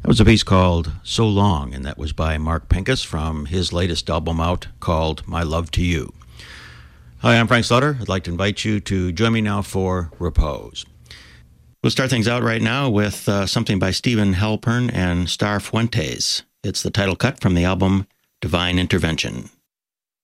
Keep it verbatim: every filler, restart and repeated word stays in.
That was a piece called So Long, and that was by Mark Pincus from his latest album out called My Love to You. Hi, I'm Frank Slaughter. I'd like to invite you to join me now for Repose. We'll start things out right now with uh, something by Stephen Halpern and Star Fuentes. It's the title cut from the album Divine Intervention.